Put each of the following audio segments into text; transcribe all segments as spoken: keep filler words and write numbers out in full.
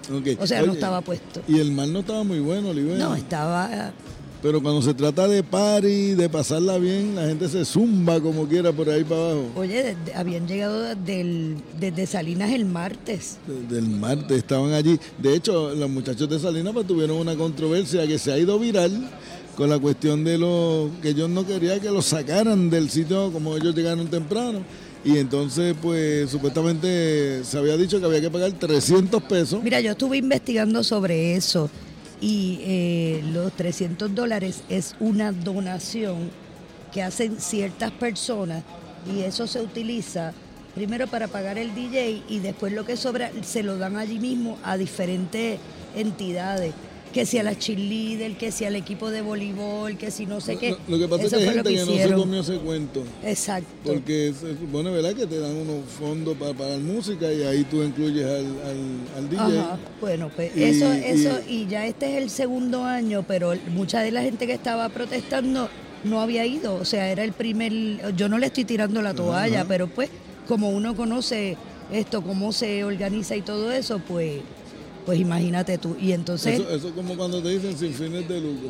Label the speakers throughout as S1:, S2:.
S1: Okay.
S2: O sea,
S1: Oye,
S2: no estaba puesto.
S1: Y el mar no estaba muy bueno, Olivera.
S2: No, estaba...
S1: Pero cuando se trata de party, de pasarla bien, la gente se zumba como quiera por ahí para abajo.
S2: Oye, desde, habían llegado del, desde Salinas el martes.
S1: De, del martes estaban allí. De hecho, los muchachos de Salinas pues, tuvieron una controversia que se ha ido viral con la cuestión de los que ellos no querían que los sacaran del sitio como ellos llegaron temprano. Y entonces, pues, supuestamente se había dicho que había que pagar trescientos pesos.
S2: Mira, yo estuve investigando sobre eso. Y eh, los trescientos dólares es una donación que hacen ciertas personas y eso se utiliza primero para pagar el D J y después lo que sobra se lo dan allí mismo a diferentes entidades, que si a la cheerleader, que si al equipo de voleibol, que si no sé qué.
S1: Lo, lo que pasa
S2: eso
S1: es que hay
S2: fue
S1: gente
S2: lo
S1: que,
S2: que
S1: que no se comió ese cuento.
S2: Exacto.
S1: Porque se supone, ¿verdad?, que te dan unos fondos para pagar música y ahí tú incluyes al, al, al D J.
S2: Ajá. Bueno, pues
S1: y,
S2: eso, eso,
S1: y,
S2: y ya este es el segundo año, pero mucha de la gente que estaba protestando no había ido. O sea, era el primer, yo no le estoy tirando la toalla, ajá, pero pues como uno conoce esto, cómo se organiza y todo eso, pues... Pues imagínate tú. Y entonces...
S1: Eso, eso es como cuando te dicen sin fines de lucro.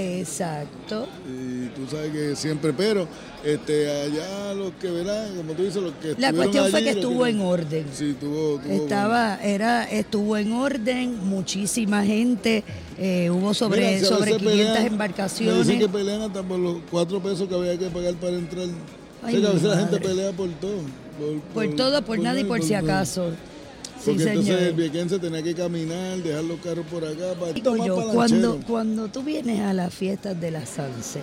S2: Exacto.
S1: Y tú sabes que siempre, pero este allá los que verán, como tú dices, los que
S2: La cuestión
S1: allí,
S2: fue que estuvo
S1: que,
S2: en orden.
S1: Sí, tuvo, tuvo
S2: Estaba, bueno. era, estuvo en orden, muchísima gente, eh, hubo sobre, Mira, si sobre quinientas pelean, embarcaciones.
S1: Me dicen que pelean hasta por los cuatro pesos que había que pagar para entrar. Ay, o sea, que a veces la gente pelea por todo. Por,
S2: por, por todo, por, por nada y por, por si acaso.
S1: Porque
S2: sí,
S1: entonces
S2: señor.
S1: el viequense tenía que caminar, dejar los carros por acá para
S2: Digo yo, cuando, cuando tú vienes a las fiestas de la Sanse,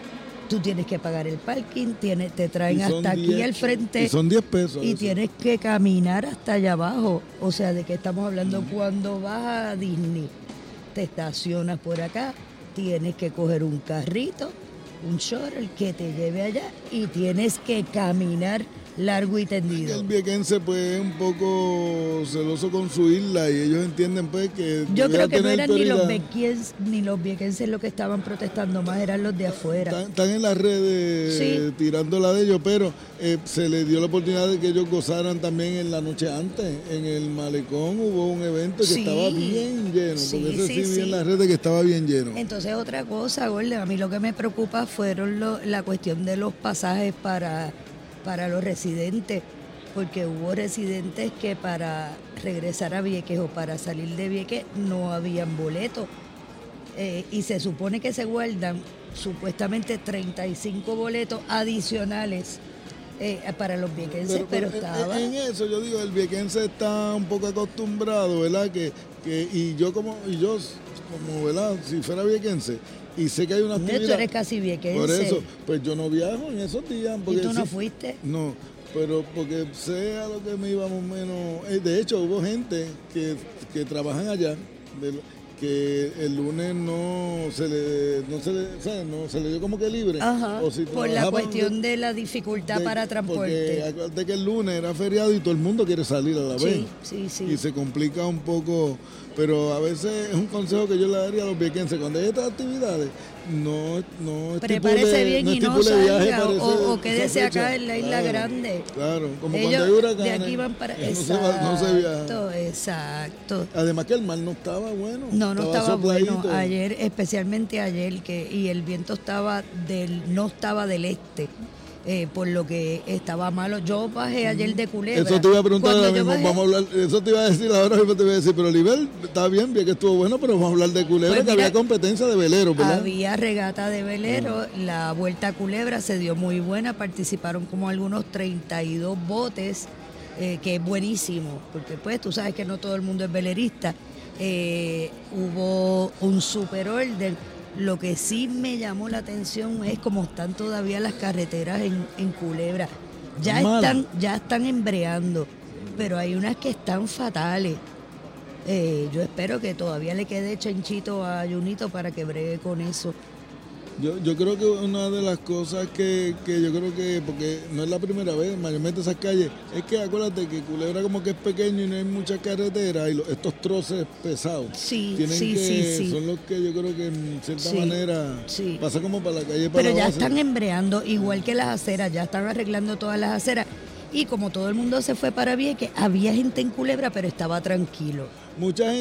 S2: tú tienes que pagar el parking, tienes, te traen hasta aquí al frente.
S1: Y son diez pesos.
S2: Y
S1: eso.
S2: Tienes que caminar hasta allá abajo. O sea, ¿de qué estamos hablando? Mm. Cuando vas a Disney, te estacionas por acá, tienes que coger un carrito, un shuttle que te lleve allá y tienes que caminar largo y tendido.
S1: El viequense pues es un poco celoso con su isla y ellos entienden pues que
S2: yo creo que no eran ni los viequenses ni los viequenses los que estaban protestando más, eran los de afuera.
S1: Están, están en las redes
S2: sí.
S1: tirándola de ellos, pero eh, se les dio la oportunidad de que ellos gozaran también en la noche antes. En el malecón hubo un evento que sí. estaba bien lleno,
S2: sí,
S1: porque ese sí,
S2: sí
S1: vi
S2: sí.
S1: en las redes que estaba bien lleno.
S2: Entonces otra cosa, Gordo, a mí lo que me preocupa fueron lo, la cuestión de los pasajes para para los residentes, porque hubo residentes que para regresar a Vieques o para salir de Vieques no habían boletos. Eh, y se supone que se guardan supuestamente treinta y cinco boletos adicionales eh, para los viequenses, pero, pero, pero estaba...
S1: En eso yo digo, el viequense está un poco acostumbrado, ¿verdad? Que, que, y yo como, y yo como, ¿verdad? Si fuera viequense, y sé que hay una actividad...
S2: No, tú eres casi viequense.
S1: Por eso, pues yo no viajo en esos días.
S2: ¿Y tú no
S1: si,
S2: fuiste?
S1: No, pero porque sé a lo que me iba más o menos... De hecho, hubo gente que, que trabajan allá, de, que el lunes no se le, no se le, o sea, no se le dio como que libre.
S2: Ajá,
S1: o si
S2: por la cuestión de, de la dificultad de, para transporte.
S1: Porque acuérdate que el lunes era feriado y todo el mundo quiere salir a la
S2: sí,
S1: vez.
S2: Sí, sí,
S1: Y se complica un poco, pero a veces es un consejo que yo le daría a los viequenses. Cuando hay estas actividades, no, no
S2: prepárese bien
S1: no
S2: y no salga
S1: o,
S2: o, o quédese acá en la isla
S1: claro,
S2: grande.
S1: Claro, como
S2: ellos
S1: cuando hay huracanes.
S2: De aquí van para...
S1: No
S2: exacto,
S1: se va, no se viaja.
S2: Exacto.
S1: Además que el mar no estaba bueno.
S2: No, no
S1: estaba,
S2: estaba
S1: sopladito.
S2: bueno. Ayer, especialmente ayer, que y el viento estaba del no estaba del este. Eh, por lo que estaba malo. Yo bajé ayer de Culebra.
S1: Eso te iba a preguntar ahora mismo,
S2: bajé,
S1: vamos a hablar, eso te iba a decir ahora mismo, te iba a decir, pero Oliver, está bien, bien que estuvo bueno, pero vamos a hablar de Culebra, pues mira, que había competencia de veleros, ¿verdad?
S2: Había regata de velero, uh-huh. La Vuelta a Culebra se dio muy buena, participaron como algunos treinta y dos botes, eh, que es buenísimo, porque pues tú sabes que no todo el mundo es velerista. Eh, hubo un super orden. Lo que sí me llamó la atención es cómo están todavía las carreteras en, en Culebra. Ya están, ya están embreando, pero hay unas que están fatales. Eh, yo espero que todavía le quede chanchito a Junito para que bregue con eso.
S1: Yo, yo creo que una de las cosas que, que yo creo que, porque no es la primera vez, mayormente esas calles, es que acuérdate que Culebra como que es pequeño y no hay muchas carreteras y los, estos troces pesados
S2: sí,
S1: tienen
S2: sí,
S1: que,
S2: sí, sí.
S1: son los que yo creo que en cierta
S2: sí,
S1: manera
S2: sí.
S1: pasa como para la calle para
S2: Pero
S1: la
S2: ya
S1: base.
S2: Están embreando, igual que las aceras, ya están arreglando todas las aceras. Y como todo el mundo se fue para Vieques, había gente en Culebra, pero estaba tranquilo.
S1: Mucha gente